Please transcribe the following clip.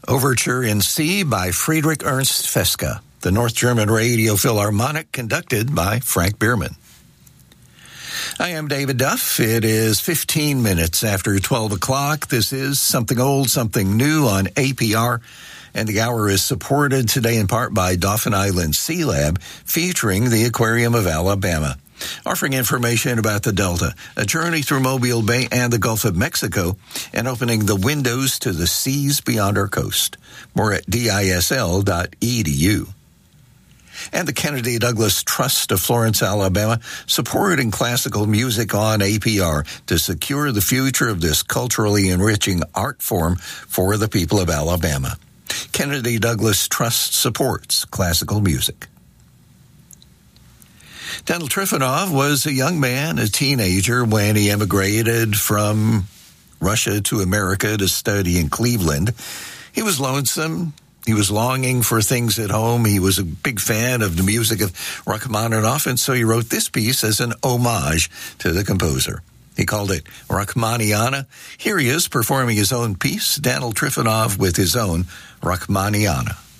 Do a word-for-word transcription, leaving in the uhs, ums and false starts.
Overture in C by Friedrich Ernst Feska, the North German Radio Philharmonic, conducted by Frank Bierman. I am David Duff. It is fifteen minutes after twelve o'clock. This is Something Old, Something New on A P R, and the hour is supported today in part by Dauphin Island Sea Lab, featuring the Aquarium of Alabama, offering information about the Delta, a journey through Mobile Bay and the Gulf of Mexico, and opening the windows to the seas beyond our coast. More at D I S L dot E D U. And the Kennedy Douglas Trust of Florence, Alabama, supporting classical music on A P R to secure the future of this culturally enriching art form for the people of Alabama. Kennedy Douglas Trust supports classical music. Daniel Trifonov was a young man, a teenager, when he emigrated from Russia to America to study in Cleveland. He was lonesome. He was longing for things at home. He was a big fan of the music of Rachmaninoff, and so he wrote this piece as an homage to the composer. He called it Rachmaniniana. Here he is performing his own piece, Daniel Trifonov, with his own Rachmaniniana.